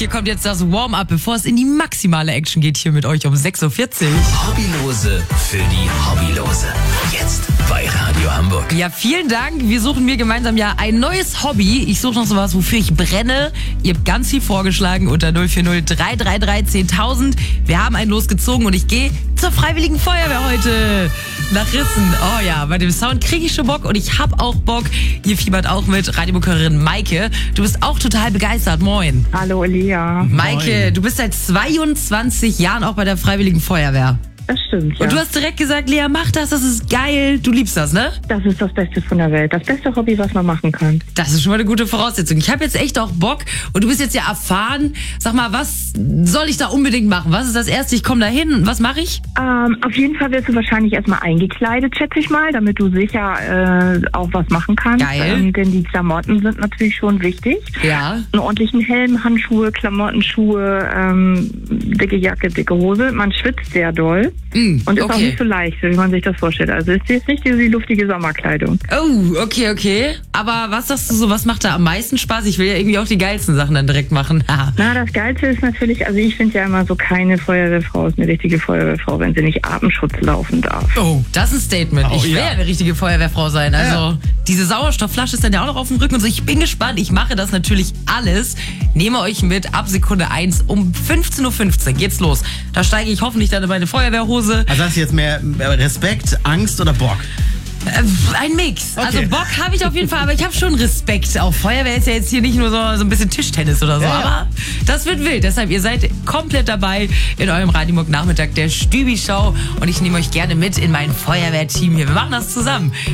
hier kommt jetzt das Warm-up, bevor es in die maximale Action geht hier mit euch um 6.40 Uhr. Hobbylose für die Hobbylose. Jetzt bei Radio Hamburg. Ja, vielen Dank. Wir suchen mir gemeinsam ja ein neues Hobby. Ich suche noch sowas, wofür ich brenne. Ihr habt ganz viel vorgeschlagen unter 040 333 10.000. Wir haben einen losgezogen und ich gehe zur Freiwilligen Feuerwehr heute nach Rissen. Oh ja, bei dem Sound kriege ich schon Bock und ich hab auch Bock. Ihr fiebert auch mit. Radiomuckerin Maike, du bist auch total begeistert. Moin. Hallo Elia. Maike, Moin. du bist seit 22 Jahren auch bei der Freiwilligen Feuerwehr. Das stimmt, ja. Und du hast direkt gesagt, Lea, mach das ist geil. Du liebst das, ne? Das ist das Beste von der Welt. Das beste Hobby, was man machen kann. Das ist schon mal eine gute Voraussetzung. Ich habe jetzt echt auch Bock und du bist jetzt ja erfahren. Sag mal, was soll ich da unbedingt machen? Was ist das Erste? Ich komme da hin. Was mache ich? Auf jeden Fall wirst du wahrscheinlich erstmal eingekleidet, schätze ich mal, damit du sicher auch was machen kannst. Geil. Denn die Klamotten sind natürlich schon wichtig. Ja. Einen ordentlichen Helm, Handschuhe, Klamotten, Schuhe, dicke Jacke, dicke Hose. Man schwitzt sehr doll. Und ist auch nicht so leicht, wie man sich das vorstellt. Also ist jetzt nicht die luftige Sommerkleidung. Oh, okay. Aber was sagst du so, was macht da am meisten Spaß? Ich will ja irgendwie auch die geilsten Sachen dann direkt machen. Na, das Geilste ist natürlich, also ich finde ja immer so, keine Feuerwehrfrau ist eine richtige Feuerwehrfrau, wenn sie nicht Atemschutz laufen darf. Oh, das ist ein Statement. Oh, Ich will ja. ja eine richtige Feuerwehrfrau sein. Also diese Sauerstoffflasche ist dann ja auch noch auf dem Rücken und so. Ich bin gespannt. Ich mache das natürlich alles. Nehme euch mit ab Sekunde 1 um 15.15 Uhr geht's los. Da steige ich hoffentlich dann in meine Feuerwehrhose. Also hast du jetzt mehr Respekt, Angst oder Bock? Ein Mix. Okay. Also Bock habe ich auf jeden Fall, aber ich habe schon Respekt. Auch Feuerwehr ist ja jetzt hier nicht nur so ein bisschen Tischtennis oder so, Ja. aber das wird wild. Deshalb, ihr seid komplett dabei in eurem Radiomuck-Nachmittag der Stübi-Show und ich nehme euch gerne mit in mein Feuerwehrteam hier. Wir machen das zusammen.